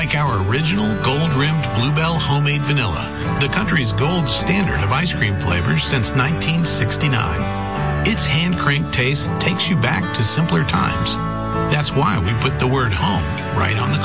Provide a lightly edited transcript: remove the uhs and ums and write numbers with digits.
Like our original gold-rimmed Bluebell homemade vanilla, the country's gold standard of ice cream flavors since 1969. Its hand-cranked taste takes you back to simpler times. That's why we put the word home right on the